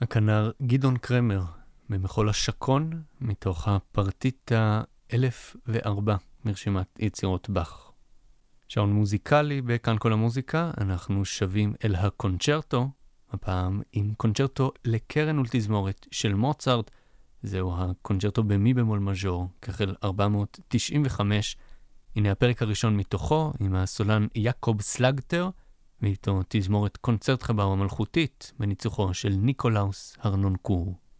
הכנר גדעון קרמר במחול השקון מתוך הפרטיטה 1004 מרשימת יצירות באך. שעון מוזיקלי בכאן כל המוזיקה, אנחנו שבים אל הקונצ'רטו, הפעם עם קונצ'רטו לקרן ולתזמורת של מוצרט. זהו הקונצ'רטו במי במול מז'ור, כחל 495. הנה הפרק הראשון מתוכו, עם הסולן יעקב סלגטר, ואיתו תזמורת קונצרט חבר המלכותית בניצוחו של ניקולאוס הרנונקור.